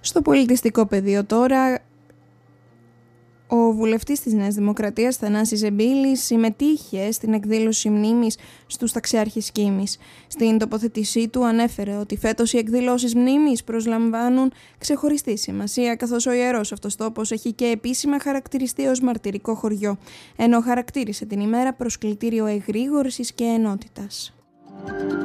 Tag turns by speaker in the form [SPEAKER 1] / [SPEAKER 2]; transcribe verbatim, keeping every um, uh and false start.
[SPEAKER 1] Στο πολιτιστικό πεδίο τώρα, ο βουλευτής της Νέας Δημοκρατίας, Θανάσης Ζεμπίλης, συμμετείχε στην εκδήλωση μνήμης στους ταξιάρχες Κίμης. Στην τοποθέτησή του ανέφερε ότι φέτος οι εκδηλώσεις μνήμης προσλαμβάνουν ξεχωριστή σημασία, καθώς ο ιερός αυτός τόπος έχει και επίσημα χαρακτηριστεί ως μαρτυρικό χωριό, ενώ χαρακτήρισε την ημέρα προσκλητήριο εγρήγορσης και ενότητας.